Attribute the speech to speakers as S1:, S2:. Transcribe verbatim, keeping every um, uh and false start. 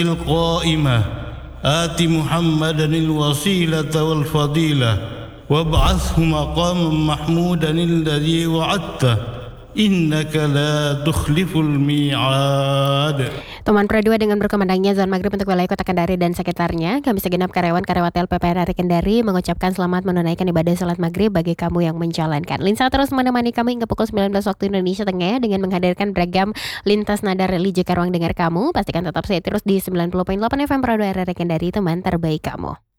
S1: القائمة آت محمدا الوسيلة والفضيلة وابعثه مقاما محمودا الذي وعدته إنك لا تخلف الميعاد.
S2: Teman Pro dua dengan berkembangnya zona maghrib untuk wilayah Kota Kendari dan sekitarnya, kami segenap karyawan karyawati L P P R R I Kendari mengucapkan selamat menunaikan ibadah salat maghrib bagi kamu yang menjalankan. Linsa terus menemani kami hingga pukul sembilan belas waktu Indonesia Tengah dengan menghadirkan beragam lintas nada religi ke ruang dengar kamu. Pastikan tetap stay terus di sembilan puluh koma delapan F M Pro dua R R I Kendari, teman terbaik kamu.